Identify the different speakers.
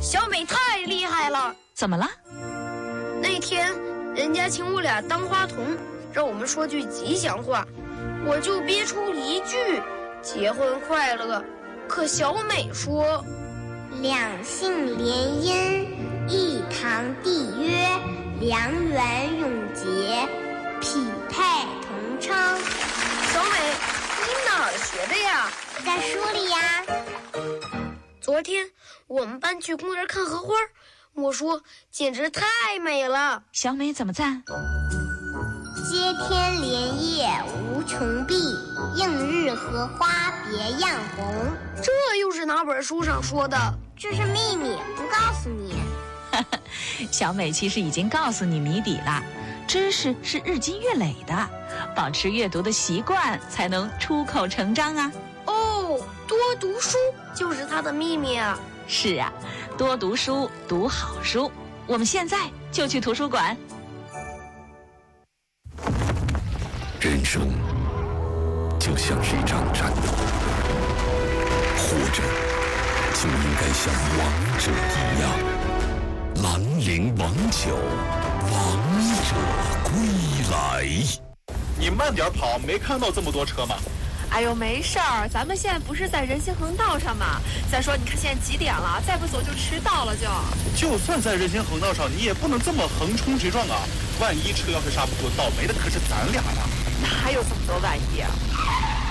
Speaker 1: 小美太厉害了。
Speaker 2: 怎么了？
Speaker 1: 那天人家请我俩当花童，让我们说句吉祥话，我就憋出一句结婚快乐。可小美说，
Speaker 3: 两姓联姻，一堂缔约，良缘永结，匹配同称。
Speaker 1: 小美，你哪儿学的呀？
Speaker 3: 在书里呀。
Speaker 1: 昨天我们班去公园看荷花，我说简直太美了。
Speaker 2: 小美怎么赞？
Speaker 3: 接天莲叶无穷碧，映日荷花别样红。
Speaker 1: 这又是哪本书上说的？
Speaker 3: 这是秘密，不告诉你。
Speaker 2: 小美其实已经告诉你谜底了，知识是日积月累的，保持阅读的习惯才能出口成章啊。
Speaker 1: 哦，多读书就是它的秘密啊。
Speaker 2: 是啊，多读书，读好书。我们现在就去图书馆。
Speaker 4: 人生就像是一场战斗，活着就应该像王者一样。兰陵王酒，王者归来。
Speaker 5: 你慢点跑，没看到这么多车吗？
Speaker 6: 哎呦，没事儿，咱们现在不是在人行横道上吗？再说，你看现在几点了？再不走就迟到了就。
Speaker 5: 就算在人行横道上，你也不能这么横冲直撞啊！万一车要是刹不住，倒霉的可是咱俩呀！
Speaker 6: 哪有这么多万一啊？